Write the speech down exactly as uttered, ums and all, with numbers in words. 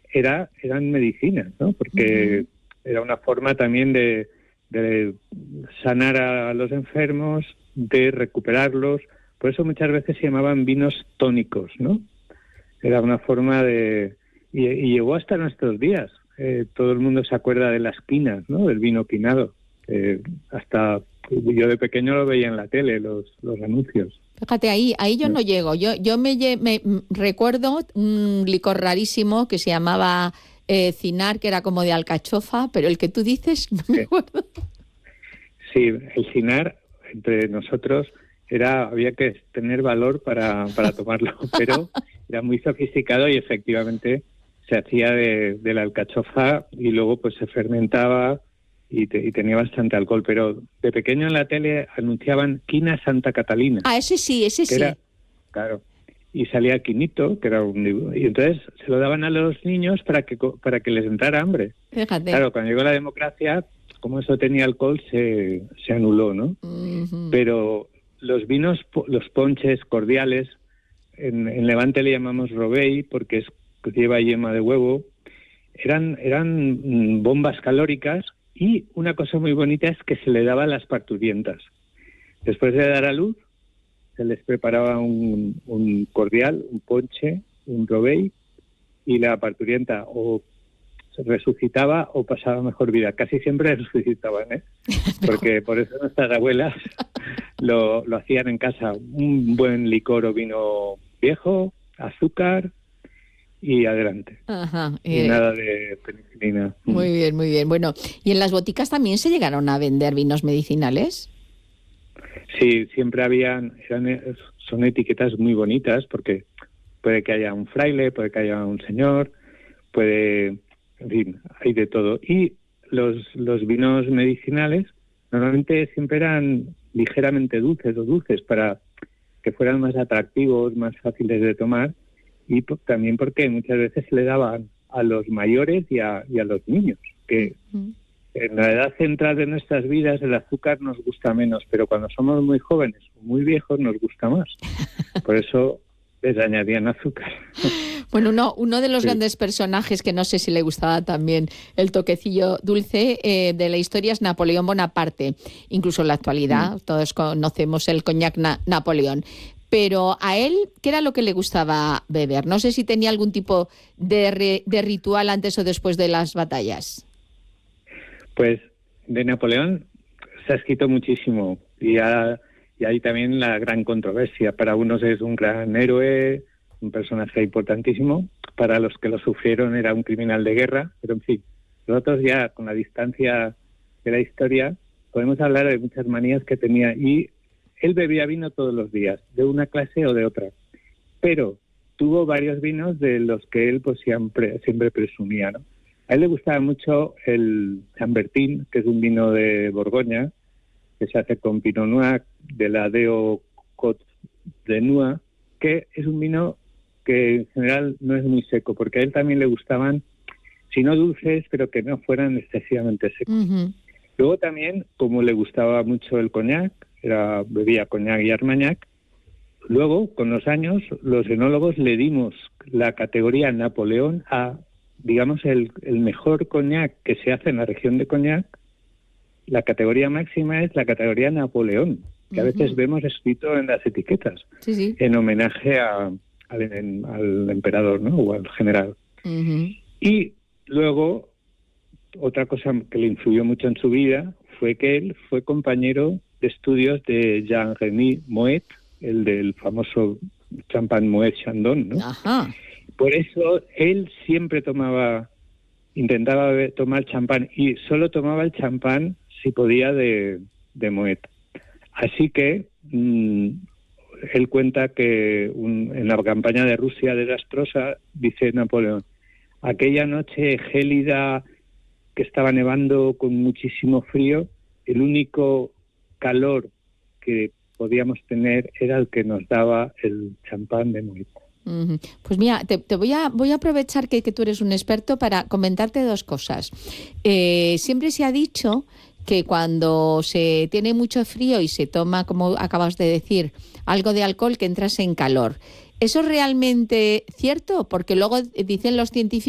era eran medicinas, ¿no? Porque uh-huh. era una forma también de, de sanar a los enfermos, de recuperarlos. Por eso muchas veces se llamaban vinos tónicos, ¿no? Era una forma de... Y, y llegó hasta nuestros días. Eh, todo el mundo se acuerda de las quinas, ¿no? Del vino quinado. Eh, hasta yo de pequeño lo veía en la tele, los, los anuncios. Fíjate, ahí ahí yo no llego. Yo yo me, me recuerdo un licor rarísimo que se llamaba eh, Cinar, que era como de alcachofa, pero el que tú dices no me acuerdo. Sí, el Cinar, entre nosotros, era había que tener valor para, para tomarlo, pero era muy sofisticado y efectivamente se hacía de, de la alcachofa y luego pues se fermentaba y, te, y tenía bastante alcohol. Pero de pequeño en la tele anunciaban Quina Santa Catalina. Ah, ese sí, ese sí. Era, claro, y salía Quinito, que era un libro, y entonces se lo daban a los niños para que para que les entrara hambre. Fíjate. Claro, cuando llegó la democracia, como eso tenía alcohol, se, se anuló, ¿no? Uh-huh. Pero los vinos, los ponches cordiales, en, en Levante le llamamos Robey porque es, lleva yema de huevo, eran, eran bombas calóricas, y una cosa muy bonita es que se le daba a las parturientas. Después de dar a luz, se les preparaba un, un cordial, un ponche, un Robey, y la parturienta o se resucitaba o pasaba mejor vida. Casi siempre resucitaban, ¿eh? Porque por eso nuestras abuelas lo, lo hacían en casa. Un buen licor o vino viejo, azúcar y adelante. Ajá, eh, y nada de penicilina. Muy bien, muy bien. Bueno, ¿y en las boticas también se llegaron a vender vinos medicinales? Sí, siempre habían, eran, son etiquetas muy bonitas porque puede que haya un fraile, puede que haya un señor, puede, en fin, hay de todo. Y los, los vinos medicinales normalmente siempre eran ligeramente dulces o dulces para que fueran más atractivos, más fáciles de tomar, y por, también porque muchas veces se le daban a los mayores y a, y a los niños, que uh-huh. en la edad central de nuestras vidas el azúcar nos gusta menos, pero cuando somos muy jóvenes o muy viejos nos gusta más. Por eso les añadían azúcar. Bueno, uno, uno de los sí. grandes personajes que no sé si le gustaba también el toquecillo dulce eh, de la historia es Napoleón Bonaparte. Incluso en la actualidad mm. todos conocemos el coñac na- Napoleón. Pero a él, ¿qué era lo que le gustaba beber? No sé si tenía algún tipo de, re, de ritual antes o después de las batallas. Pues de Napoleón se ha escrito muchísimo y, ha, y hay también la gran controversia. Para unos es un gran héroe, un personaje importantísimo. Para los que lo sufrieron era un criminal de guerra. Pero en fin, nosotros ya con la distancia de la historia podemos hablar de muchas manías que tenía. Y él bebía vino todos los días, de una clase o de otra. Pero tuvo varios vinos de los que él pues siempre, siempre presumía, ¿no? A él le gustaba mucho el Chambertin, que es un vino de Borgoña, que se hace con Pinot Noir, de la Deo Côte de Nuits, que es un vino que en general no es muy seco, porque a él también le gustaban, si no dulces, pero que no fueran excesivamente secos. Uh-huh. Luego también, como le gustaba mucho el coñac, era bebía coñac y armagnac, luego, con los años, los enólogos le dimos la categoría Napoleón a, digamos, el, el mejor coñac que se hace en la región de Coñac. La categoría máxima es la categoría Napoleón, que uh-huh. a veces vemos escrito en las etiquetas, sí, sí. en homenaje a, al, en, al emperador, ¿no? O al general. Uh-huh. Y luego, otra cosa que le influyó mucho en su vida fue que él fue compañero de estudios de Jean-Remy Moet, el del famoso champán Moet Chandon, ¿no? Ajá. Por eso él siempre tomaba, intentaba beber, tomar champán, y solo tomaba el champán si podía de, de Moet. Así que mmm, él cuenta que un, en la campaña de Rusia desastrosa, dice Napoleón, aquella noche gélida que estaba nevando con muchísimo frío, el único calor que podíamos tener era el que nos daba el champán de Moet. Uh-huh. Pues mira, te, te voy a voy a aprovechar que, que tú eres un experto para comentarte dos cosas. Eh, siempre se ha dicho que cuando se tiene mucho frío y se toma, como acabas de decir, algo de alcohol, que entras en calor. ¿Eso es realmente cierto? Porque luego dicen los científicos